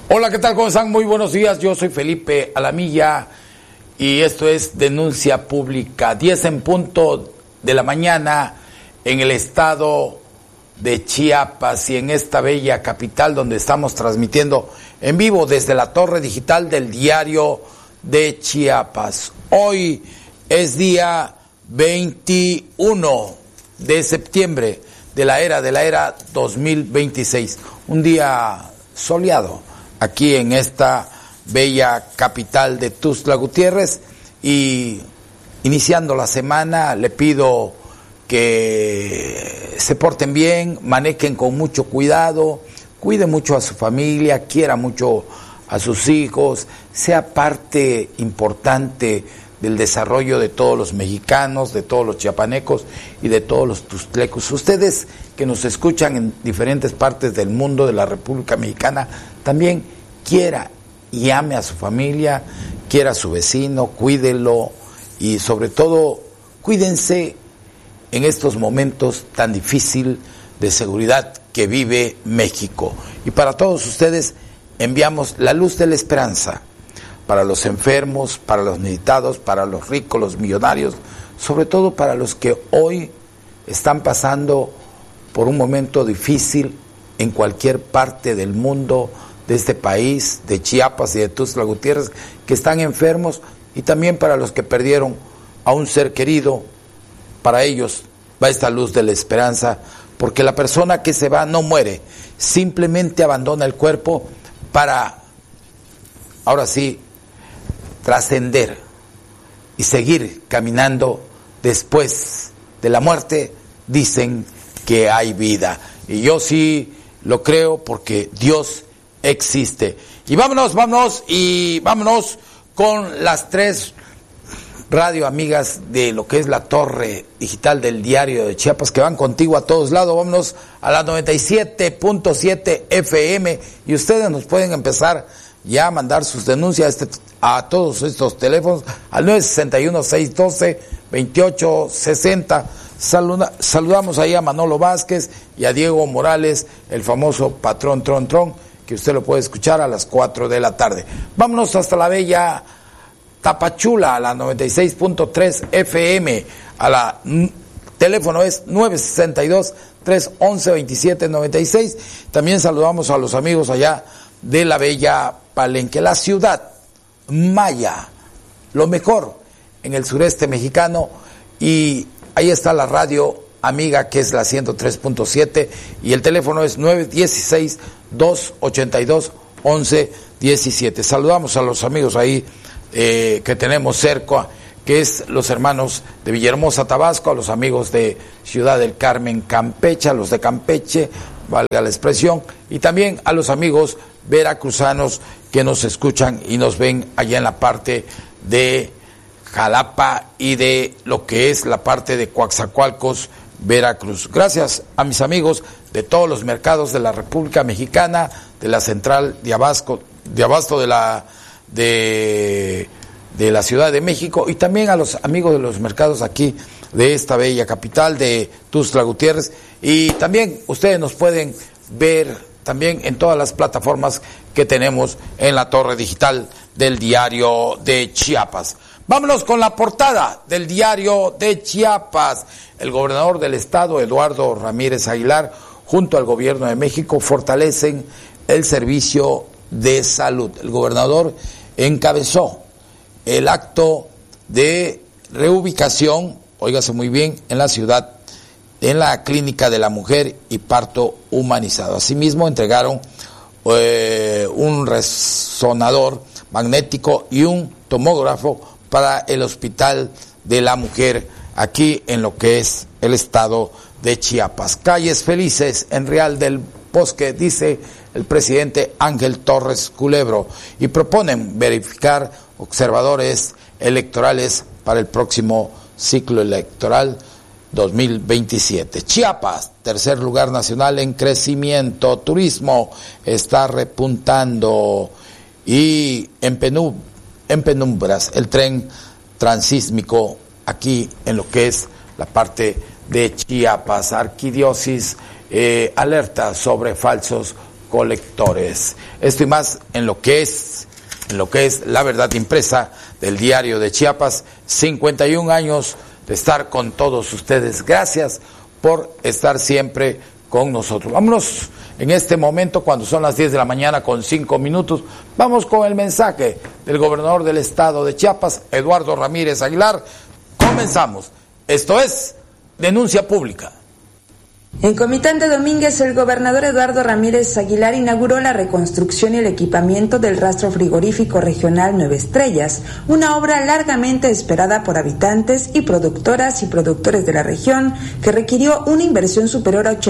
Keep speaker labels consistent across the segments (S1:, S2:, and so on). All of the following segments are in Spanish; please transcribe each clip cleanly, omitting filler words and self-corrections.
S1: Hola, ¿qué tal? ¿Cómo están? Muy buenos días. Yo soy Felipe Alamilla y esto es Denuncia Pública. 10 en punto de la mañana en el estado de Chiapas y en esta bella capital donde estamos transmitiendo en vivo desde la torre digital del Diario de Chiapas. Hoy es día 21 de septiembre de la era 2026. Un día soleado aquí en esta bella capital de Tuxtla Gutiérrez, y iniciando la semana le pido que se porten bien, manejen con mucho cuidado, cuide mucho a su familia, quiera mucho a sus hijos, sea parte importante del desarrollo de todos los mexicanos, de todos los chiapanecos y de todos los tuxtlecos. Ustedes que nos escuchan en diferentes partes del mundo, de la República Mexicana, también quiera y ame a su familia, quiera a su vecino, cuídelo y sobre todo cuídense en estos momentos tan difíciles de seguridad que vive México. Y para todos ustedes enviamos la luz de la esperanza, para los enfermos, para los necesitados, para los ricos, los millonarios, sobre todo para los que hoy están pasando por un momento difícil en cualquier parte del mundo, de este país, de Chiapas y de Tuxtla Gutiérrez, que están enfermos, y también para los que perdieron a un ser querido. Para ellos va esta luz de la esperanza, porque la persona que se va no muere, simplemente abandona el cuerpo para, ahora sí, trascender y seguir caminando. Después de la muerte dicen que hay vida, y yo sí lo creo porque Dios existe. Y vámonos con las tres radio amigas de lo que es la torre digital del Diario de Chiapas, que van contigo a todos lados. Vámonos a la 97.7 FM, y ustedes nos pueden empezar ya a mandar sus denuncias a todos estos teléfonos al 961-612-2860. Saludamos ahí a Manolo Vázquez y a Diego Morales, el famoso patrón Tron, que usted lo puede escuchar a las 4 de la tarde. Vámonos hasta la bella Tapachula, a la 96.3 FM, teléfono es 962-311-2796. También saludamos a los amigos allá de la bella Palenque, la ciudad maya, lo mejor en el sureste mexicano, y ahí está la radio amiga que es la 103.7, y el teléfono es 916-282-1117. Saludamos a los amigos ahí que tenemos cerca, que es los hermanos de Villahermosa, Tabasco, a los amigos de Ciudad del Carmen, Campeche, a los de Campeche, valga la expresión, y también a los amigos veracruzanos que nos escuchan y nos ven allá en la parte de Jalapa y de lo que es la parte de Coatzacoalcos, Veracruz. Gracias a mis amigos de todos los mercados de la República Mexicana, de la central de abasto de la Ciudad de México, y también a los amigos de los mercados aquí de esta bella capital de Tuxtla Gutiérrez. Y también ustedes nos pueden ver también en todas las plataformas que tenemos en la torre digital del Diario de Chiapas. Vámonos con la portada del Diario de Chiapas. El gobernador del estado, Eduardo Ramírez Aguilar, junto al gobierno de México, fortalecen el servicio de salud. El gobernador encabezó el acto de reubicación, óigase muy bien, en la ciudad, en la Clínica de la Mujer y Parto Humanizado. Asimismo, entregaron un resonador magnético y un tomógrafo para el Hospital de la Mujer aquí en lo que es el estado de Chiapas. Calles felices en Real del Bosque, dice el presidente Ángel Torres Culebro, y proponen verificar observadores electorales para el próximo ciclo electoral 2027. Chiapas, tercer lugar nacional en crecimiento. Turismo está repuntando, y en penumbras el tren transísmico aquí en lo que es la parte de Chiapas. Arquidiócesis alerta sobre falsos recolectores. Esto y más en lo que es La Verdad Impresa del Diario de Chiapas. 51 años de estar con todos ustedes. Gracias por estar siempre con nosotros. Vámonos en este momento, cuando son las 10 de la mañana con 5 minutos, vamos con el mensaje del gobernador del estado de Chiapas, Eduardo Ramírez Aguilar. Comenzamos. Esto es Denuncia Pública.
S2: En Comitán de Domínguez, el gobernador Eduardo Ramírez Aguilar inauguró la reconstrucción y el equipamiento del rastro frigorífico regional 9 Estrellas, una obra largamente esperada por habitantes y productoras y productores de la región, que requirió una inversión superior a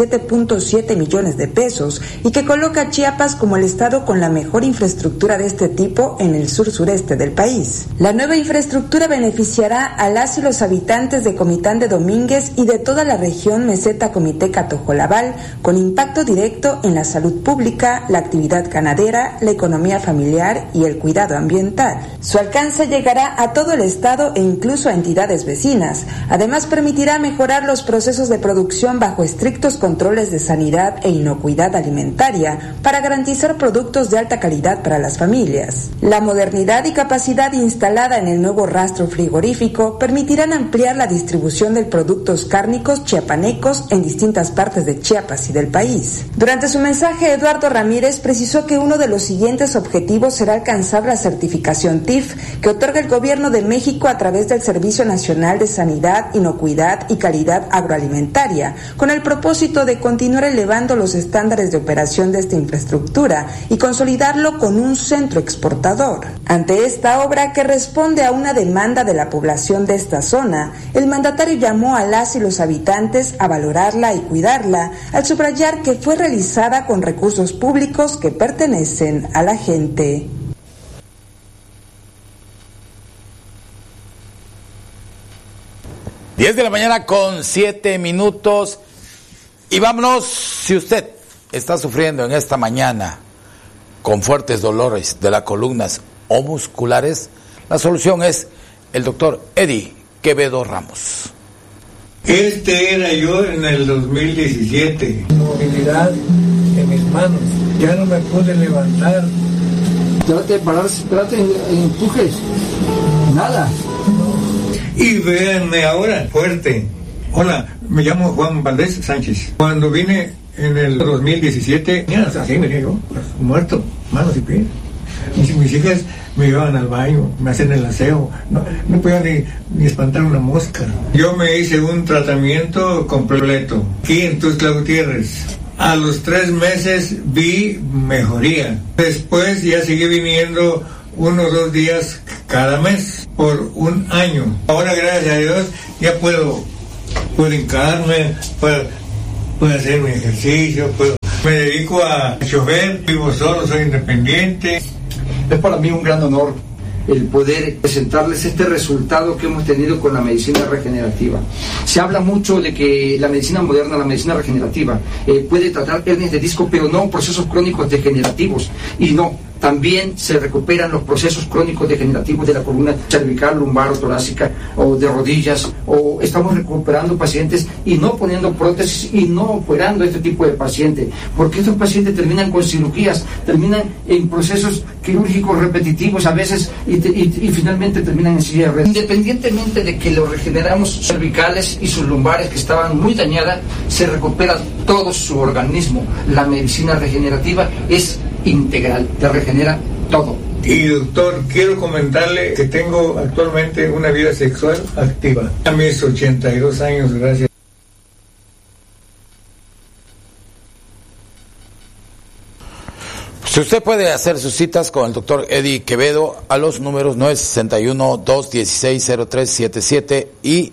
S2: 87.7 millones de pesos y que coloca a Chiapas como el estado con la mejor infraestructura de este tipo en el sur-sureste del país. La nueva infraestructura beneficiará a las y los habitantes de Comitán de Domínguez y de toda la región meseta Comité Catojolabal, con impacto directo en la salud pública, la actividad ganadera, la economía familiar y el cuidado ambiental. Su alcance llegará a todo el estado e incluso a entidades vecinas. Además, permitirá mejorar los procesos de producción bajo estrictos controles de sanidad e inocuidad alimentaria para garantizar productos de alta calidad para las familias. La modernidad y capacidad instalada en el nuevo rastro frigorífico permitirán ampliar la distribución de productos cárnicos chiapanecos en distintas partes de Chiapas y del país. Durante su mensaje, Eduardo Ramírez precisó que uno de los siguientes objetivos será alcanzar la certificación TIF que otorga el Gobierno de México a través del Servicio Nacional de Sanidad, Inocuidad y Calidad Agroalimentaria, con el propósito de continuar elevando los estándares de operación de esta infraestructura y consolidarlo con un centro exportador. Ante esta obra, que responde a una demanda de la población de esta zona, el mandatario llamó a las y los habitantes a valorar y cuidarla, al subrayar que fue realizada con recursos públicos que pertenecen a la gente.
S1: Diez de la mañana con 7 minutos y vámonos. Si usted está sufriendo en esta mañana con fuertes dolores de las columnas o musculares, la solución es el doctor Eddie Quevedo Ramos.
S3: Este era yo en el 2017.
S4: Movilidad en mis manos, ya no me pude levantar.
S5: Trate de pararse, trate de empujes, nada.
S3: Y véanme ahora, fuerte. Hola, me llamo Juan Valdés Sánchez. Cuando vine en el 2017, así venía yo, muerto, manos y pies. Mis hijas me llevaban al baño, me hacían el aseo, no podía ni espantar una mosca. Yo me hice un tratamiento completo aquí en Tuxtla Gutiérrez. A los 3 meses vi mejoría. Después ya seguí viniendo 1 o 2 días cada mes por 1 año. Ahora, gracias a Dios, ya puedo hincarme, puedo hacer mi ejercicio, me dedico a chofer, vivo solo, soy independiente.
S5: Es para mí un gran honor el poder presentarles este resultado que hemos tenido con la medicina regenerativa. Se habla mucho de que la medicina moderna, la medicina regenerativa, puede tratar hernias de disco, pero no procesos crónicos degenerativos. Y no, también se recuperan los procesos crónicos degenerativos de la columna cervical, lumbar o torácica, o de rodillas, o estamos recuperando pacientes y no poniendo prótesis y no operando este tipo de pacientes, porque estos pacientes terminan con cirugías, terminan en procesos quirúrgicos repetitivos a veces y finalmente terminan en silla de ruedas. Independientemente de que lo regeneramos cervicales y sus lumbares que estaban muy dañadas, se recupera todo su organismo. La medicina regenerativa es integral, te regenera todo.
S3: Y doctor, quiero comentarle que tengo actualmente una vida sexual activa. A mis 82 años, gracias.
S1: Si usted puede hacer sus citas con el doctor Eddie Quevedo a los números 961-216-0377 y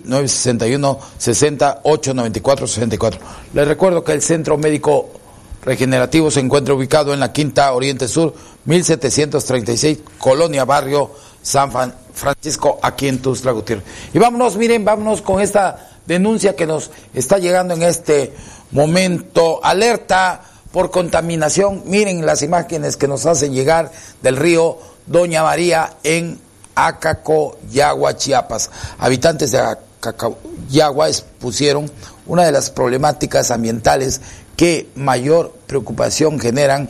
S1: 961-60-894-64. Les recuerdo que el Centro Médico Regenerativo se encuentra ubicado en la Quinta Oriente Sur, 1736, Colonia Barrio San Francisco, aquí en Tuxtla Gutiérrez. Y vámonos con esta denuncia que nos está llegando en este momento. Alerta por contaminación. Miren las imágenes que nos hacen llegar del río Doña María en Acacoyagua, Chiapas. Habitantes de Acoyagua expusieron una de las problemáticas ambientales que mayor preocupación generan,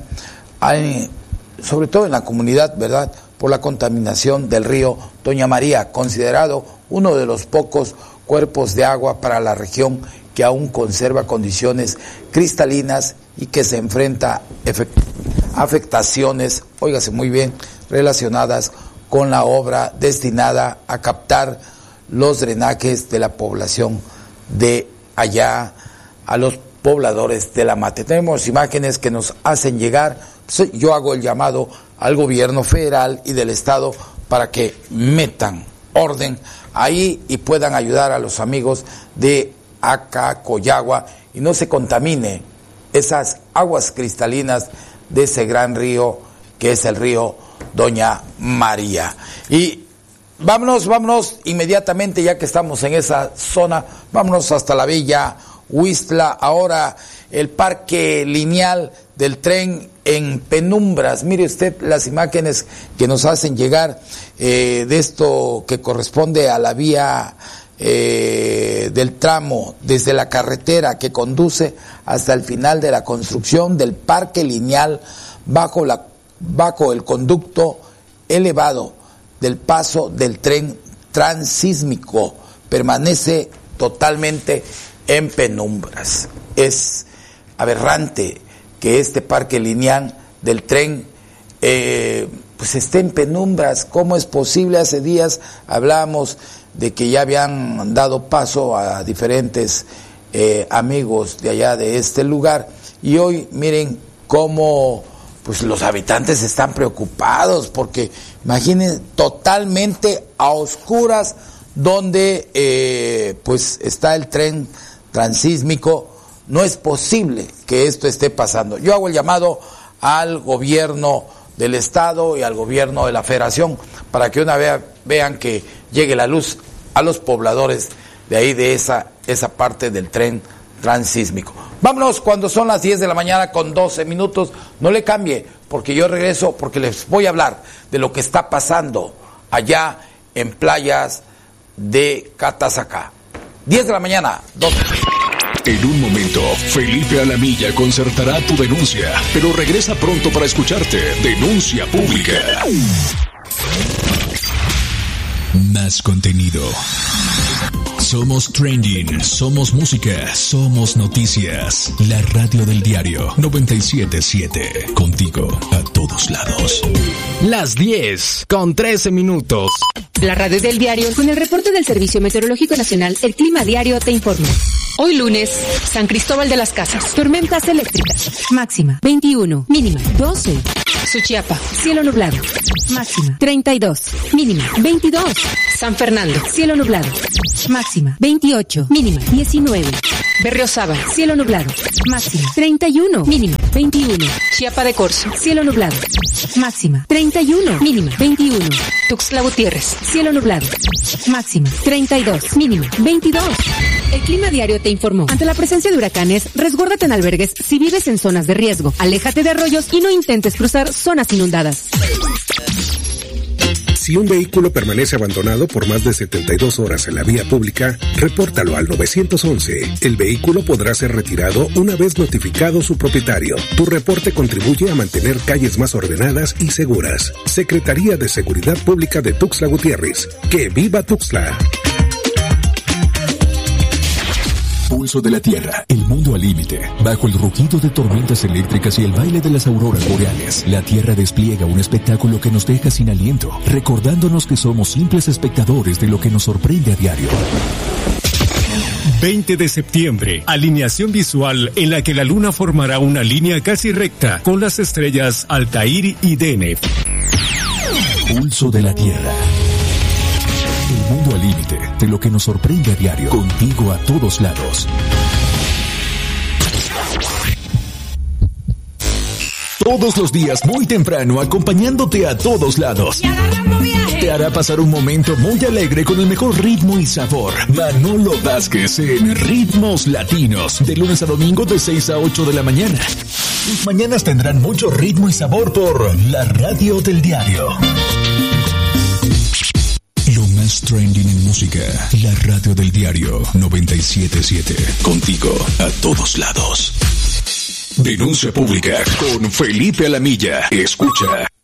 S1: sobre todo en la comunidad, ¿verdad?, por la contaminación del río Doña María, considerado uno de los pocos cuerpos de agua para la región que aún conserva condiciones cristalinas y que se enfrenta a afectaciones, óigase muy bien, relacionadas con la obra destinada a captar los drenajes de la población de allá a los pobladores de la Mate. Tenemos imágenes que nos hacen llegar. Yo hago el llamado al gobierno federal y del estado para que metan orden ahí y puedan ayudar a los amigos de Acoyagua y no se contamine esas aguas cristalinas de ese gran río que es el río Doña María. Y vámonos inmediatamente, ya que estamos en esa zona, vámonos hasta la Villa Huistla. Ahora el parque lineal del tren en penumbras. Mire usted las imágenes que nos hacen llegar de esto que corresponde a la vía del tramo desde la carretera que conduce hasta el final de la construcción del parque lineal bajo el conducto elevado del paso del tren transísmico. Permanece totalmente en penumbras. Es aberrante que este parque lineal del tren pues esté en penumbras. ¿Cómo es posible? Hace días hablamos de que ya habían dado paso a diferentes amigos de allá de este lugar y hoy miren cómo pues los habitantes están preocupados porque imaginen totalmente a oscuras donde pues está el tren transísmico. No es posible que esto esté pasando. Yo hago el llamado al gobierno del estado y al gobierno de la federación para que una vez vean que llegue la luz a los pobladores de ahí, de esa parte del tren transísmico. Vámonos cuando son las 10 de la mañana con 12 minutos. No le cambie, porque yo regreso, porque les voy a hablar de lo que está pasando allá en playas de Catazacá. 10 de la mañana, 12.
S6: En un momento, Felipe Alamilla concertará tu denuncia, pero regresa pronto para escucharte. Denuncia pública. Más contenido. Somos trending, somos música, somos noticias. La radio del diario 97.7. Contigo a todos lados.
S7: Las 10 con 13 minutos.
S8: La radio del diario con el reporte del Servicio Meteorológico Nacional, el Clima Diario te informa. Hoy lunes, San Cristóbal de las Casas, tormentas eléctricas, máxima 21, mínima 12. Suchiapa, cielo nublado, máxima 32, mínima 22. San Fernando, cielo nublado, máxima 28, mínima 19. Berriozábal, cielo nublado, máxima 31, mínima 21. Chiapa de Corzo, cielo nublado, máxima 31, mínima 21. Tuxtla Gutiérrez, cielo nublado, máxima 32, mínima 22. El Clima Diario te informó. Ante la presencia de huracanes, resguárdate en albergues si vives en zonas de riesgo. Aléjate de arroyos y no intentes cruzar zonas inundadas.
S9: Si un vehículo permanece abandonado por más de 72 horas en la vía pública, repórtalo al 911. El vehículo podrá ser retirado una vez notificado su propietario. Tu reporte contribuye a mantener calles más ordenadas y seguras. Secretaría de Seguridad Pública de Tuxtla Gutiérrez. ¡Que viva Tuxtla!
S6: Pulso de la Tierra, el mundo al límite. Bajo el rugido de tormentas eléctricas y el baile de las auroras boreales, la Tierra despliega un espectáculo que nos deja sin aliento, recordándonos que somos simples espectadores de lo que nos sorprende a diario.
S10: 20 de septiembre, alineación visual en la que la luna formará una línea casi recta con las estrellas Altair y Deneb.
S6: Pulso de la Tierra. El mundo al límite de lo que nos sorprende a diario. Contigo a todos lados. Todos los días muy temprano, acompañándote a todos lados. Te hará pasar un momento muy alegre con el mejor ritmo y sabor. Manolo Vázquez en Ritmos Latinos, de lunes a domingo de 6 a 8 de la mañana. Tus mañanas tendrán mucho ritmo y sabor por la radio del diario. es trending en música. La radio del diario 97.7. Contigo a todos lados. Denuncia pública con Felipe Alamilla. Escucha